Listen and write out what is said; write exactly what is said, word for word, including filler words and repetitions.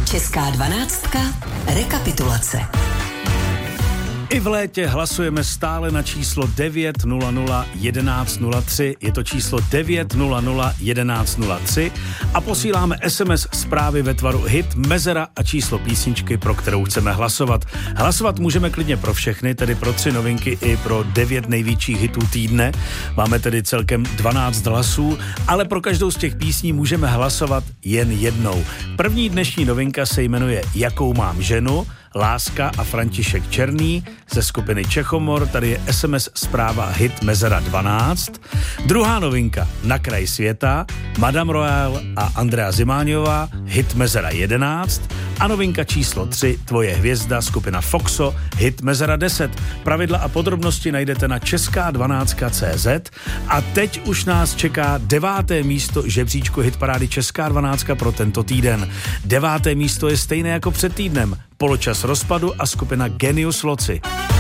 Česká dvanáctka. Rekapitulace. I v létě hlasujeme stále na číslo devět nula nula jedenáct nula tři. Je to číslo devět nula nula jedenáct nula tři a posíláme es em es zprávy ve tvaru hit, mezera a číslo písničky, pro kterou chceme hlasovat. Hlasovat můžeme klidně pro všechny, tedy pro tři novinky i pro devět největších hitů týdne. Máme tedy celkem dvanáct hlasů, ale pro každou z těch písní můžeme hlasovat jen jednou. První dnešní novinka se jmenuje Jakou mám ženu, Láska a František Černý ze skupiny Čechomor, tady je es em es zpráva hit mezera dvanáct. Druhá novinka Na kraj světa, Madame Royale a Andrea Zimáňová, hit mezera jedenáct. A novinka číslo tři, Tvoje hvězda, skupina Foxo, hit mezera deset. Pravidla a podrobnosti najdete na česká dvanáctka tečka cé zet. A teď už nás čeká deváté místo žebříčku hitparády Česká dvanáctka pro tento týden. Deváté místo je stejné jako před týdnem. Poločas rozpadu a skupina Genius Loci.